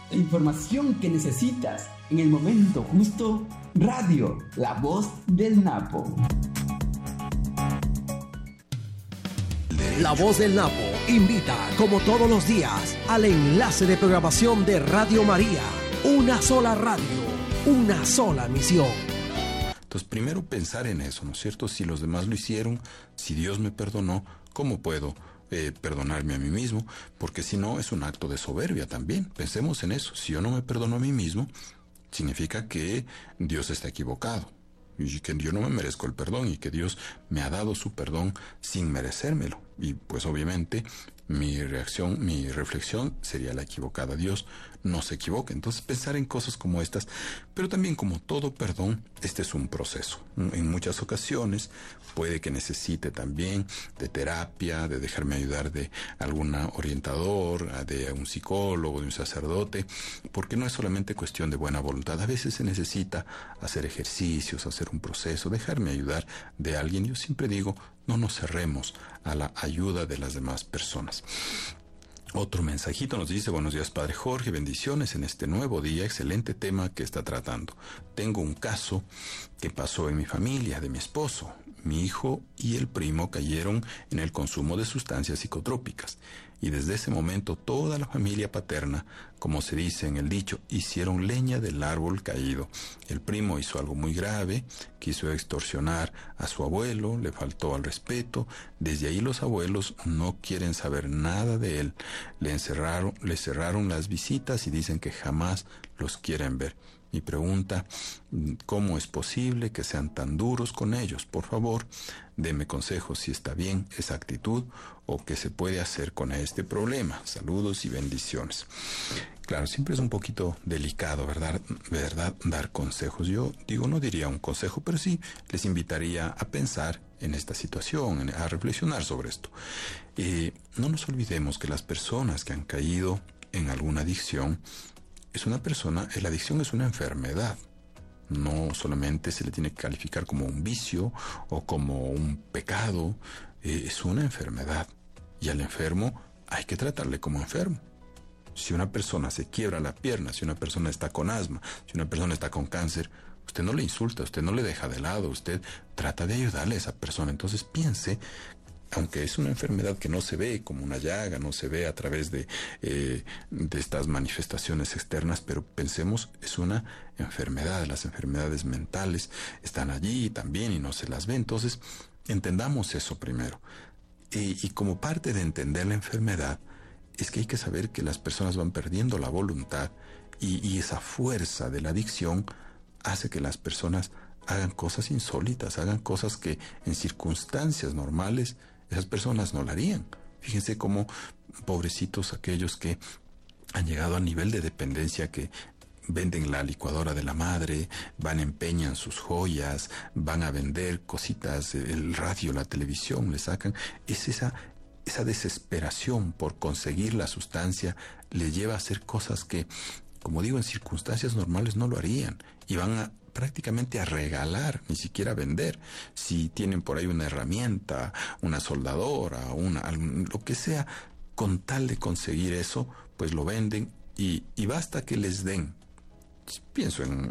la información que necesitas en el momento justo. Radio, la voz del Napo. La Voz del Napo invita, como todos los días, al enlace de programación de Radio María. Una sola radio, una sola misión. Entonces, primero pensar en eso, ¿no es cierto? Si los demás lo hicieron, si Dios me perdonó, ¿cómo puedo perdonarme a mí mismo? Porque si no, es un acto de soberbia también. Pensemos en eso. Si yo no me perdono a mí mismo, significa que Dios está equivocado. Y que yo no me merezco el perdón y que Dios me ha dado su perdón sin merecérmelo. Y pues obviamente mi reflexión sería la equivocada. Dios no se equivoca. Entonces pensar en cosas como estas, pero también como todo perdón, este es un proceso. En muchas ocasiones puede que necesite también de terapia, de dejarme ayudar de algún orientador, de un psicólogo, de un sacerdote, porque no es solamente cuestión de buena voluntad. A veces se necesita hacer ejercicios, hacer un proceso, dejarme ayudar de alguien. Yo siempre digo, no nos cerremos a la ayuda de las demás personas. Otro mensajito nos dice: buenos días, Padre Jorge, bendiciones en este nuevo día, excelente tema que está tratando. Tengo un caso que pasó en mi familia, de mi esposo. Mi hijo y el primo cayeron en el consumo de sustancias psicotrópicas y desde ese momento toda la familia paterna, como se dice en el dicho, hicieron leña del árbol caído. El primo hizo algo muy grave, quiso extorsionar a su abuelo, le faltó al respeto. Desde ahí los abuelos no quieren saber nada de él. Le cerraron las visitas y dicen que jamás los quieren ver. Mi pregunta: ¿cómo es posible que sean tan duros con ellos? Por favor, deme consejos si está bien esa actitud o qué se puede hacer con este problema. Saludos y bendiciones. Claro, siempre es un poquito delicado, ¿verdad? Dar consejos. Yo no diría un consejo, pero sí les invitaría a pensar en esta situación, a reflexionar sobre esto. No nos olvidemos que las personas que han caído en alguna adicción, la adicción es una enfermedad. No solamente se le tiene que calificar como un vicio o como un pecado, es una enfermedad. Y al enfermo hay que tratarle como enfermo. Si una persona se quiebra la pierna, si una persona está con asma, si una persona está con cáncer, usted no le insulta, usted no le deja de lado, usted trata de ayudarle a esa persona. Entonces piense, aunque es una enfermedad que no se ve como una llaga, no se ve a través de estas manifestaciones externas, pero pensemos, es una enfermedad. Las enfermedades mentales están allí también y no se las ve. Entonces, entendamos eso primero. Y como parte de entender la enfermedad, es que hay que saber que las personas van perdiendo la voluntad y esa fuerza de la adicción hace que las personas hagan cosas insólitas, hagan cosas que en circunstancias normales esas personas no lo harían. Fíjense cómo pobrecitos aquellos que han llegado a nivel de dependencia, que venden la licuadora de la madre, empeñan sus joyas, van a vender cositas, el radio, la televisión, le sacan. Es esa desesperación por conseguir la sustancia le lleva a hacer cosas que, como digo, en circunstancias normales no lo harían, y van prácticamente a regalar, ni siquiera a vender. Si tienen por ahí una herramienta, una soldadora, lo que sea, con tal de conseguir eso, pues lo venden y basta que les den. Pienso en